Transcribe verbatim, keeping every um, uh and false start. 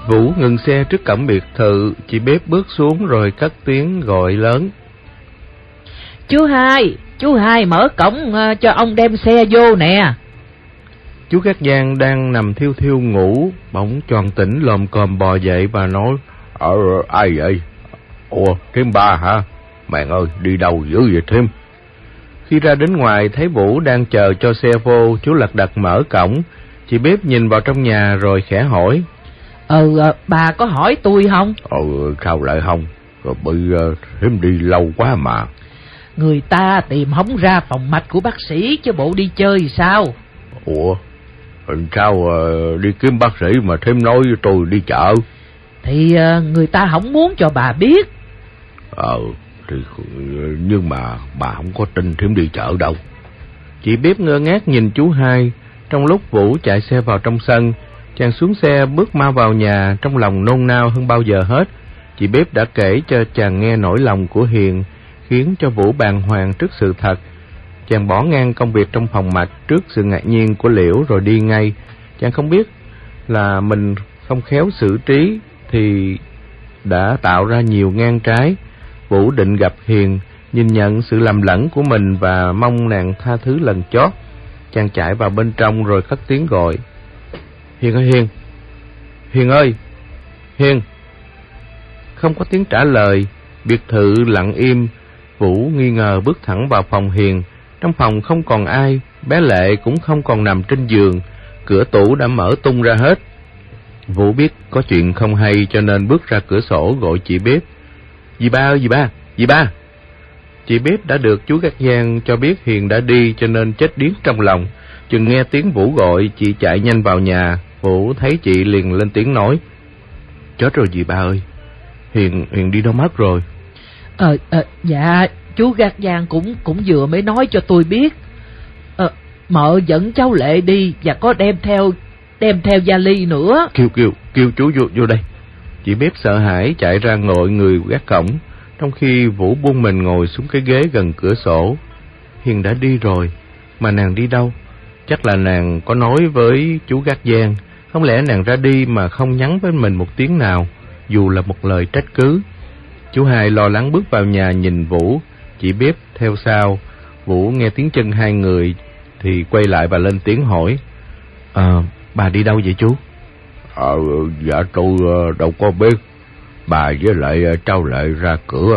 Vũ ngừng xe trước cổng biệt thự, chị Bếp bước xuống rồi cất tiếng gọi lớn. Chú Hai, chú Hai mở cổng uh, cho ông đem xe vô nè. Chú Gác Giang đang nằm thiêu thiêu ngủ, bỗng choàng tỉnh lồm cồm bò dậy và nói: Ờ, ai vậy? Ủa, Thím Ba hả? Mẹ ơi, đi đâu dữ vậy Thím? Khi ra đến ngoài thấy Vũ đang chờ cho xe vô, chú lật đật mở cổng. Chị Bếp nhìn vào trong nhà rồi khẽ hỏi: Ừ, bà có hỏi tôi không? Ừ, sao lại không? Rồi bị uh, Thím đi lâu quá mà. Người ta tìm hổng ra phòng mạch của bác sĩ chứ bộ đi chơi sao? Ủa, sao uh, đi kiếm bác sĩ mà Thím nói với tôi đi chợ? Thì uh, người ta không muốn cho bà biết. Ờ, thì nhưng mà bà không có tin Thím đi chợ đâu. Chị Bếp ngơ ngác nhìn chú Hai. Trong lúc Vũ chạy xe vào trong sân, chàng xuống xe bước mau vào nhà, trong lòng nôn nao hơn bao giờ hết. Chị Bếp đã kể cho chàng nghe nỗi lòng của Hiền, khiến cho Vũ bàng hoàng trước sự thật. Chàng bỏ ngang công việc trong phòng mạch trước sự ngạc nhiên của Liễu rồi đi ngay. Chàng không biết là mình không khéo xử trí thì đã tạo ra nhiều ngang trái. Vũ định gặp Hiền, nhìn nhận sự lầm lẫn của mình và mong nàng tha thứ lần chót. Chàng chạy vào bên trong rồi cất tiếng gọi: Hiền ơi Hiền! Hiền ơi! Hiền! Không có tiếng trả lời, biệt thự lặng im. Vũ nghi ngờ bước thẳng vào phòng Hiền. Trong phòng không còn ai, bé Lệ cũng không còn nằm trên giường, cửa tủ đã mở tung ra hết. Vũ biết có chuyện không hay cho nên bước ra cửa sổ gọi chị Bếp: Dì Ba ơi, dì Ba! Dì Ba! Chị Bếp đã được chú Gác Giang cho biết Hiền đã đi cho nên chết điếc trong lòng. Chừng nghe tiếng Vũ gọi, chị chạy nhanh vào nhà. Vũ thấy chị liền lên tiếng nói: Chết rồi dì Ba ơi, Hiền Hiền đi đâu mất rồi? Ờ, à, dạ, chú Gác Giang cũng cũng vừa mới nói cho tôi biết. Ờ, mợ dẫn cháu Lệ đi và có đem theo đem theo vali nữa. Kêu kêu kêu chú vô vô đây. Chị Bếp sợ hãi chạy ra ngồi người gác cổng, trong khi Vũ buông mình ngồi xuống cái ghế gần cửa sổ. Hiền đã đi rồi, mà nàng đi đâu? Chắc là nàng có nói với chú Gác Giang. Không lẽ nàng ra đi mà không nhắn với mình một tiếng nào, dù là một lời trách cứ? Chú Hai lo lắng bước vào nhà nhìn Vũ, chị Bếp theo sau. Vũ nghe tiếng chân hai người thì quay lại và lên tiếng hỏi: À, bà đi đâu vậy chú? Ờ, dạ tôi đâu có biết. Bà với lại Trâu Lệ ra cửa